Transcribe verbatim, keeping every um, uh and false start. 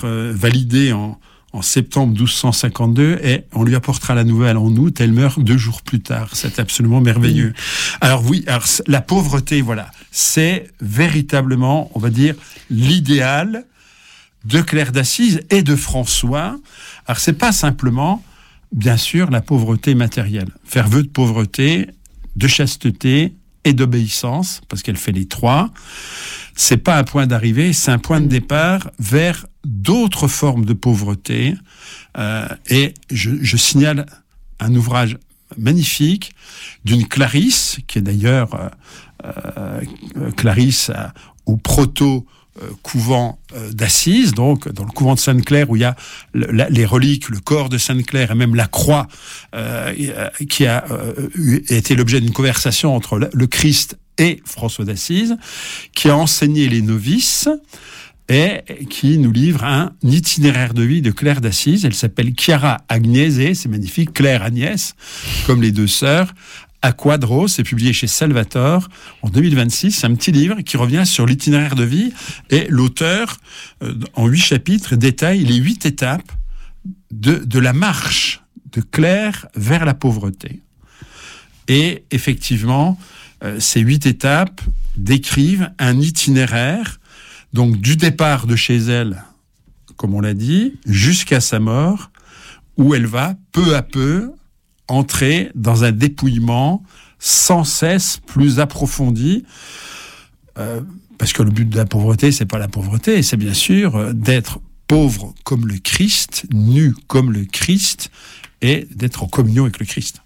lettre euh, validée en, en septembre douze cent cinquante-deux et on lui apportera la nouvelle en août, elle meurt deux jours plus tard. C'est absolument merveilleux. Mmh. Alors oui, alors, la pauvreté, voilà, c'est véritablement, on va dire, l'idéal de Claire d'Assise et de François. Alors c'est pas simplement, bien sûr, la pauvreté matérielle. Faire vœu de pauvreté, de chasteté et d'obéissance, parce qu'elle fait les trois. C'est pas un point d'arrivée, c'est un point de départ vers d'autres formes de pauvreté. Euh, et je, je signale un ouvrage magnifique d'une Clarisse, qui est d'ailleurs euh, euh, Clarisse euh, au proto Euh, couvent euh, d'Assise, donc dans le couvent de Sainte-Claire où il y a le, la, les reliques, le corps de Sainte-Claire et même la croix euh, qui a euh, été l'objet d'une conversation entre le, le Christ et François d'Assise, qui a enseigné les novices et qui nous livre un itinéraire de vie de Claire d'Assise. Elle s'appelle Chiara Agnese, c'est magnifique, Claire Agnès, comme les deux sœurs. À Quadros, c'est publié chez Salvator en deux mille vingt-six. C'est un petit livre qui revient sur l'itinéraire de vie et l'auteur, euh, en huit chapitres, détaille les huit étapes de, de la marche de Claire vers la pauvreté. Et effectivement, euh, ces huit étapes décrivent un itinéraire, donc du départ de chez elle, comme on l'a dit, jusqu'à sa mort, où elle va peu à peu entrer dans un dépouillement sans cesse plus approfondi, euh, parce que le but de la pauvreté, c'est pas la pauvreté, c'est bien sûr euh, d'être pauvre comme le Christ, nu comme le Christ, et d'être en communion avec le Christ.